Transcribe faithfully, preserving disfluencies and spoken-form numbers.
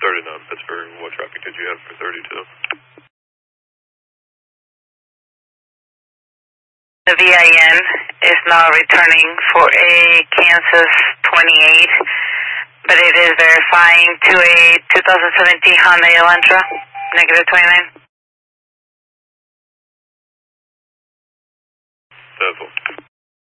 thirty-nine Pittsburgh. What traffic did you have for thirty-two? The V I N is now returning for a Kansas twenty-eight, but it is verifying to a two thousand seventeen Hyundai Elantra, negative twenty-nine. Careful.